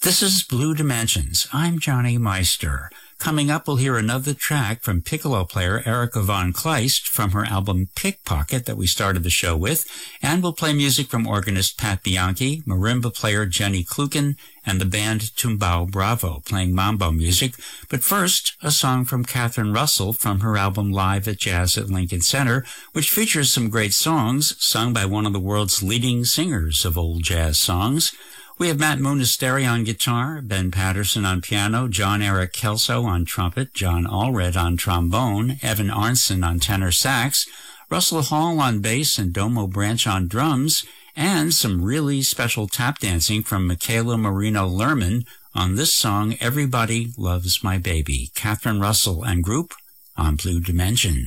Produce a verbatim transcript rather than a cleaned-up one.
This is Blue Dimensions. I'm Johnny Meister. Coming up, we'll hear another track from piccolo player Erica von Kleist from her album Pickpocket that we started the show with, and we'll play music from organist Pat Bianchi, marimba player Jenny Kluken, and the band Tumbao Bravo playing mambo music. But first, a song from Catherine Russell from her album Live at Jazz at Lincoln Center, which features some great songs sung by one of the world's leading singers of old jazz songs. We have Matt Moonesteri on guitar, Ben Patterson on piano, John Eric Kelso on trumpet, John Allred on trombone, Evan Arnson on tenor sax, Russell Hall on bass, and Domo Branch on drums, and some really special tap dancing from Michaela Marino Lerman on this song, Everybody Loves My Baby. Catherine Russell and group on Blue Dimension.